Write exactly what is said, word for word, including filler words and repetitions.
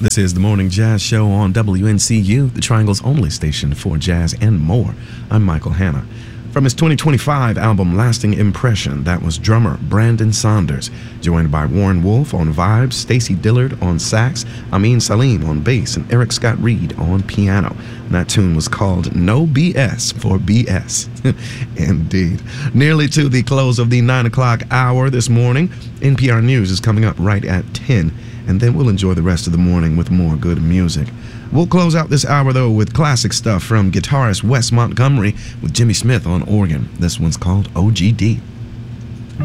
This is the Morning Jazz Show on W N C U, the Triangle's only station for jazz and more. I'm Michael Hanna. From his twenty twenty-five album Lasting Impression, that was drummer Brandon Saunders, joined by Warren Wolf on vibes, Stacy Dillard on sax, Amin Salim on bass, and Eric Scott Reed on piano. And that tune was called No B S for B S. Indeed. Nearly to the close of the nine o'clock hour this morning, N P R News is coming up right at ten, and then we'll enjoy the rest of the morning with more good music. We'll close out this hour, though, with classic stuff from guitarist Wes Montgomery with Jimmy Smith on organ. This one's called O G D.